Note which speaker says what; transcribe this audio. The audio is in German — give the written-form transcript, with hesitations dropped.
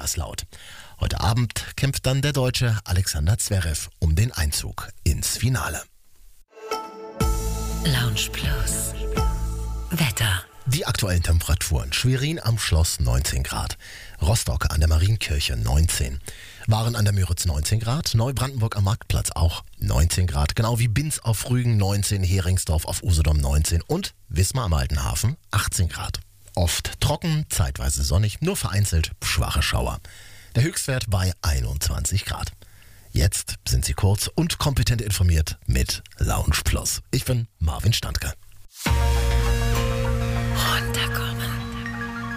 Speaker 1: Kaiserslautern. Heute Abend kämpft dann der Deutsche Alexander Zverev um den Einzug ins Finale.
Speaker 2: Lounge Plus. Wetter.
Speaker 1: Die aktuellen Temperaturen. Schwerin am Schloss 19 Grad. Rostock an der Marienkirche 19. Waren an der Müritz 19 Grad. Neubrandenburg am Marktplatz auch 19 Grad. Genau wie Binz auf Rügen 19, Heringsdorf auf Usedom 19 und Wismar am Alten Hafen 18 Grad. Oft trocken, zeitweise sonnig, nur vereinzelt schwache Schauer. Der Höchstwert bei 21 Grad. Jetzt sind Sie kurz und kompetent informiert mit Lounge Plus. Ich bin Marvin Standke.